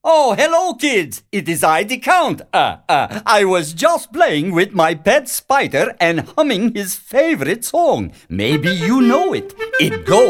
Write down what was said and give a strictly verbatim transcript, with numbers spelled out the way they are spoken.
Oh, hello, kids. It is I, the Count. Uh, uh, I was just playing with my pet spider and humming his favorite song. Maybe you know it. It goes.